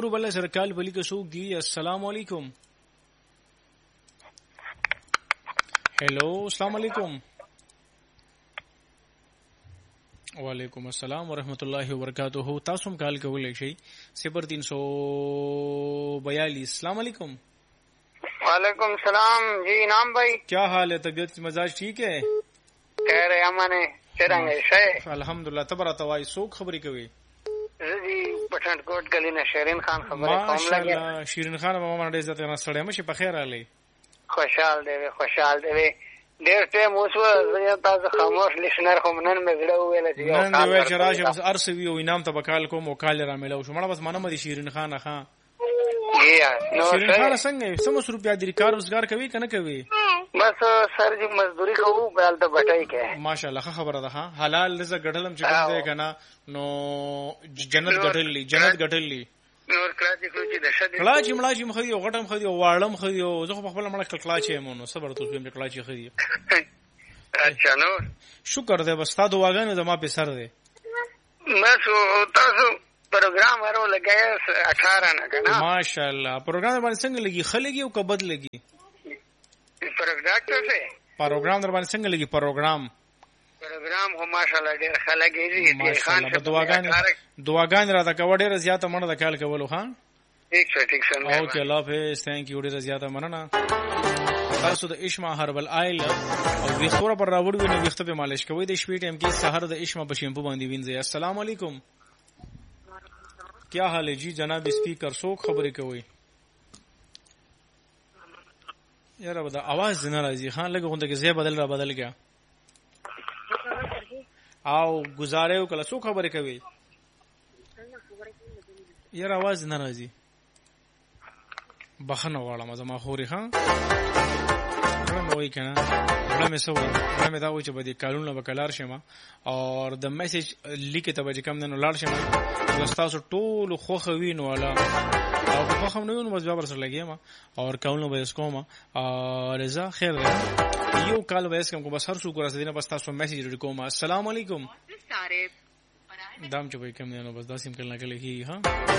ګورو بل سره کال بلی که څوک دی. السلام علیکم. هلو السلام علیکم. وعلیکم السلام ورحمۃ اللہ وبرکاتہ. تاسو هم کال کولای شئ 0342. السلام علیکم. وعلیکم السلام جی نام بھائی, کیا حال ہے؟ طبیعت مزاج ٹھیک ہے؟ خیر ہے امن ہے. څنګه شئ؟ الحمدلله. تبره توای څوک خبرې کوي؟ زه پټھن کوټ گلی نه شیرین خان خبرې کوم. ماشاءالله شیرین خان ماما ډېر عزت نه سړی مشه. په خیر علي؟ خوشحال دی خوشحال دی. ډېر ټیم اوسو زه تاسو خاموش لسنر خو نن مې زړه ویل چې یو نن ویل چې راشه بس ارسوي او انعام ته بکال کوم او کال را ملو شو. مړه بس منم دي شیرین خان ښا. شیرین خان څنګه 100 روپیا د کار روزګار کوي کنه کوي؟ بس سر جی مزدوری کوو بل ته بټای کې. ماشاءالله خبره ده. ها حلال رزق ګټلم چې کوم دی کنه نو جنت ګټلې نور کلاچې خو چې د شدې کلاچې ملاچې مخدي او غټم خدي او واړم خدي او زه خو خپل مړه کلاچې مونږ صبر ته سوم کلاچې خدي. اچھا نو شکر دې بس تا دواګانو زما په سر دې. بس تاسو پروګرام ورو لګیا 18 نه کنه. ماشاءالله پروګرام باندې څنګه لګي خلګي او کبد لګي؟ پروګرام در باندې څنګه لګي؟ پروګرام هو ماشاءالله ډېر خلګي دي. خان دعاګان را د کوډ ډېر زیاته مننه د کال کولو. ها ٹھیک ہے اوکے الله حافظ. ثانک یو ډېر زیاته مننه. تاسو د اشما هربل آیل او ویختوره پر راوړ ویني ویخته به مالش کوي د شپې ټیم کې سحر د اشما په شیمپو باندې وینځي. السلام علیکم. کیا حال ہے جی جناب اسپیکر څوک خبرې کوي؟ یاره بدا आवाज نه راځي. خان لګه غونډه کې ځای بدل گیا او گزاره وکړه. څوک خبرې کوي؟ یاره आवाज نه راځي. بخنه واړه زما خوري. ها کړم وای کنه مې سوې مې دا وای چې بده کالونه وکړار شمه او د میسج لیک ته به کوم نه لاړ شمه تاسو ټول خوخه وینو والا او په خو نو بس بیا سره لګیم او کالونه به اسکوما رضا خیر دی. یو کال به اسکم کو بس هر څو ګور سره بس تاسو میسج ورکوم. السلام علیکم. دام چې به کوم نه بس داسیم کله کله کی. ها